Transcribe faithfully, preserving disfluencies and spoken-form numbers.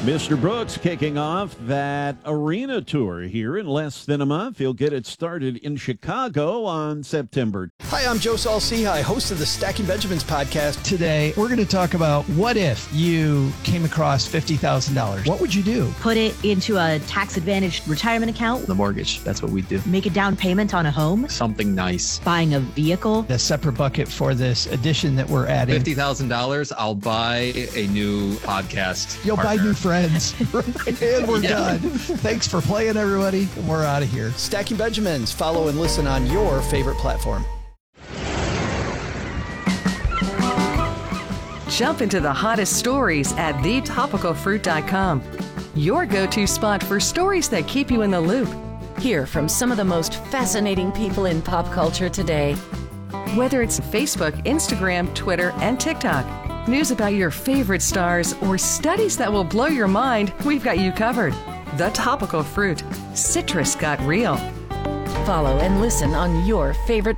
Mister Brooks kicking off that arena tour here in less than a month. He'll get it started in Chicago on September. Hi, I'm Joe Saul-Sehy, host of the Stacking Benjamins podcast. Today, we're going to talk about what if you came across fifty thousand dollars? What would you do? Put it into a tax-advantaged retirement account. The mortgage, that's what we do. Make a down payment on a home. Something nice. Buying a vehicle. A separate bucket for this addition that we're adding. fifty thousand dollars, I'll buy a new podcast You'll partner. buy new friends. And we're Yeah. done. Thanks for playing, everybody. We're out of here. Stacking Benjamins. Follow and listen on your favorite platform. Jump into the hottest stories at the topical fruit dot com. Your go-to spot for stories that keep you in the loop. Hear from some of the most fascinating people in pop culture today. Whether it's Facebook, Instagram, Twitter, and TikTok, news about your favorite stars, or studies that will blow your mind, we've got you covered. The Topical Fruit. Citrus got real. Follow and listen on your favorite